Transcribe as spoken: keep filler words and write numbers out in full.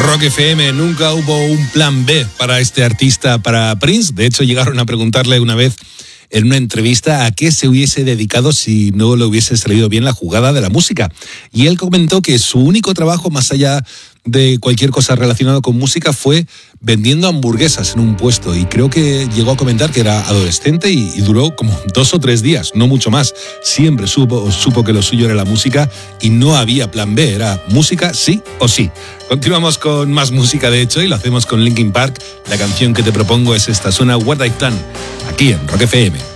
Rock F M, nunca hubo un plan B para este artista, para Prince. De hecho, llegaron a preguntarle una vez en una entrevista a qué se hubiese dedicado si no le hubiese salido bien la jugada de la música. Y él comentó que su único trabajo, más allá de cualquier cosa relacionada con música, fue vendiendo hamburguesas en un puesto. Y creo que llegó a comentar que era adolescente y, y duró como dos o tres días, no mucho más. Siempre supo, supo que lo suyo era la música y no había plan B, era música sí o sí. Continuamos con más música, de hecho, y lo hacemos con Linkin Park. La canción que te propongo es esta, suena What I've Done, aquí en Rock F M.